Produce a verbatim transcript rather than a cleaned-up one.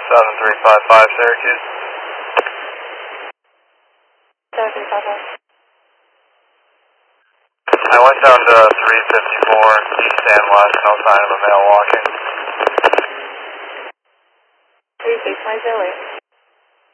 seven three five five, Syracuse. seven three five five. I went down to three fifty-four, east and west, no sign of a male walking. three six nine zero eight.